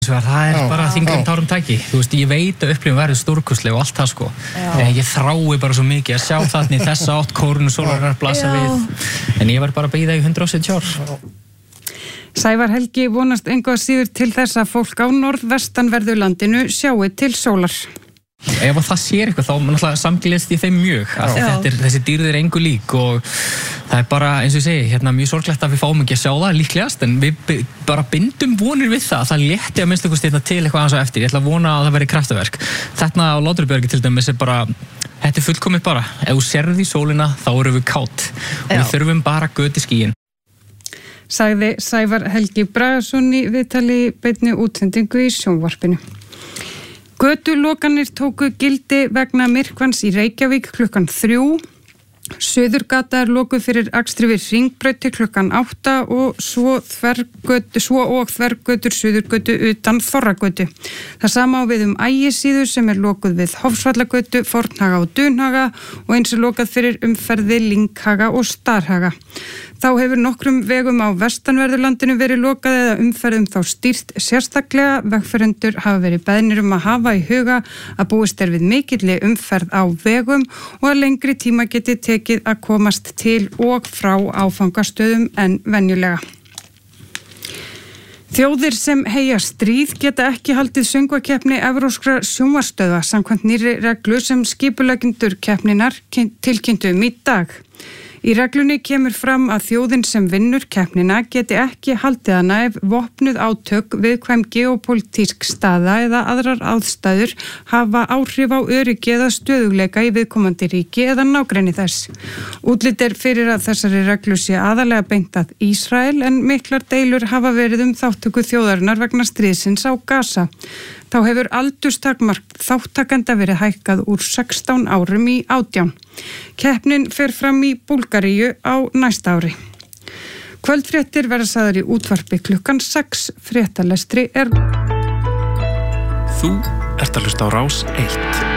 hins vegar, það bara þingum tárum tæki. Þú veist, ég veit að upplifun verður stórkostleg og allt það sko. En ég þrái bara svo mikið að sjá þannig þessa 8 kórunu sólarinnar blasa við. En ég var bara að bíða í 170 ár. Sævar Helgi vonast engu að síður til þess að fólk á norðvestanverðu landinu sjáu til sólar. Ef það sér eitthvað þá náttúrulega samgleðst ég þeim mjög af því þessi dýrð engu lík og það bara, eins og ég segi, mjög sorglegt að við fáum ekki að sjá það líklegast en við bara bindum vonir við það létti að minnst okkur til eitthvað aðeins á eftir. Ég ætla að vona að það veri kraftaverk. Þetta á Látrabjargi til dæmis bara, þetta fullkomið bara. Ef þú sérð í sólina þá erum við kátt og við þurfum bara göti skýin. Sagði Sævar Helgi Bragason í viðtali beinni útsendingu í sjónvarpinu. Götulokanir tóku gildi vegna myrkvans í Reykjavík klukkan 3. Suðurgata lokuð fyrir akstri við Hringbrauti klukkan 8 og svo og þvergötur Suðurgötu utan Þorragötu. Það sama á við Ægisíðu sem lokuð við Hofsvallagötu, Fornhaga og Dunhaga og eins lokað fyrir umferði Lynghaga og Starhaga. Þá hefur nokkrum vegum á vestanverðurlandinu verið lokað eða umferðum þá stýrt sérstaklega. Vegfarendur hafa verið beðnir að hafa í huga að búist við mikilli umferð á vegum og að lengri tíma geti tekið að komast til og frá áfangastöðum en venjulega. Þjóðir sem heyja stríð geta ekki haldið söngvakeppni evrópskra sjónvarpsstöðva samkvæmt nýrri reglu sem skipuleggjendur keppninnar tilkynntu í dag. Í reglunni kemur fram að þjóðin sem vinnur keppnina geti ekki haldið hana ef vopnuð átök, viðkvæm geopólitísk staða eða aðrar aðstæður hafa áhrif á öryggi eða stöðugleika í viðkomandi ríki eða nágrenni þess. Útlit fyrir að þessari reglu sé aðalega beint að Ísrael en miklar deilur hafa verið þáttöku þjóðarinnar vegna stríðsins á Gaza. Þá hefur aldurstakmark þáttakenda verið hækkað úr 16 árum í 18. Keppnin fer fram í Búlgaríu á næsta ári. Kvöldfréttir verða sagðar í útvarpi klukkan 6. Fréttalestri Þú ert að hlusta á Rás 1.